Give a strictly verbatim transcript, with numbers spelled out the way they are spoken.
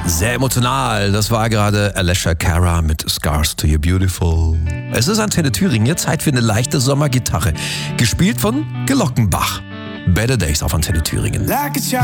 Sehr emotional. Das war gerade Alessia Cara mit Scars to You Beautiful. Es ist Antenne Thüringen. Jetzt Zeit für eine leichte Sommergitarre. Gespielt von Glockenbach. Better Days auf Antenne Thüringen.